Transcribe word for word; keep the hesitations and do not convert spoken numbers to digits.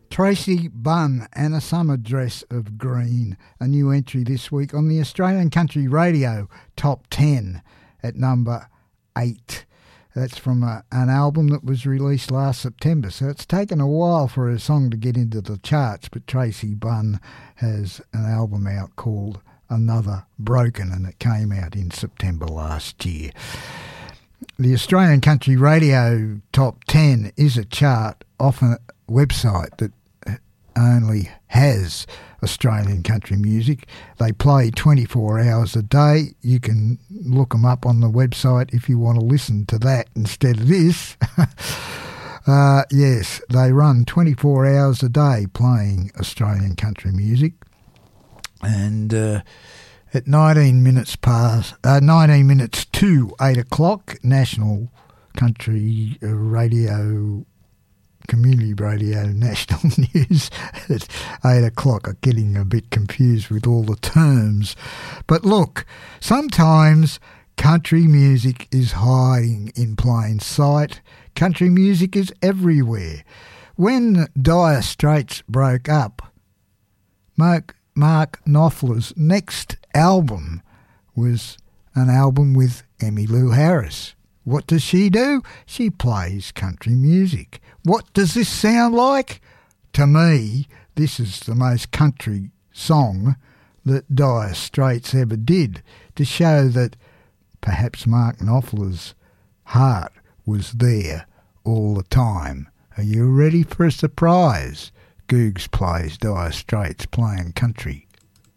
Tracy Bunn and a Summer Dress of Green, a new entry this week on the Australian Country Radio Top ten at number eight. That's from a, an album that was released last September, so it's taken a while for a song to get into the charts, but Tracy Bunn has an album out called Another Broken, and it came out in September last year. The Australian Country Radio Top ten is a chart off a website that only has Australian country music. They play twenty-four hours a day. You can look them up on the website if you want to listen to that instead of this. uh, yes, they run twenty-four hours a day playing Australian country music. And uh, at nineteen minutes past, uh, nineteen minutes to eight o'clock, National Country Radio Community Radio National News at eight o'clock. I'm getting a bit confused with all the terms. But look, sometimes country music is hiding in plain sight. Country music is everywhere. When Dire Straits broke up, Mark, Mark Knopfler's next album was an album with Emmylou Harris. What does she do? She plays country music. What does this sound like? To me, this is the most country song that Dire Straits ever did, to show that perhaps Mark Knopfler's heart was there all the time. Are you ready for a surprise? Googs plays Dire Straits playing country.